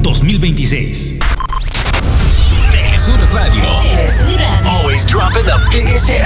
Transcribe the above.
2026. Telesur Radio. Always dropping the biggest hits.